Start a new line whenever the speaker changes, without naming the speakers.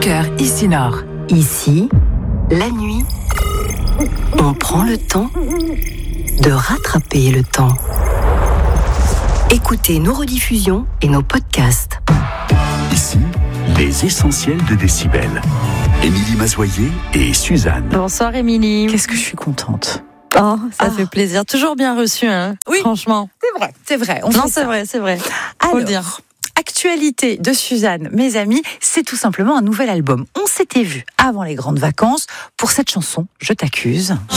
cœur, ici Nord.
Ici, la nuit, on prend le temps de rattraper le temps. Écoutez nos rediffusions et nos podcasts.
Ici, les essentiels de Décibel. Émilie Mazoyer et Suzanne.
Bonsoir Émilie.
Qu'est-ce que je suis contente.
Oh, ça fait plaisir. Toujours bien reçu, hein.
Oui.
Franchement.
C'est vrai.
C'est vrai. Faut
Alors,
le dire.
actualité de Suzanne, mes amis, c'est tout simplement un nouvel album. On s'était vu avant les grandes vacances pour cette chanson, Je t'accuse.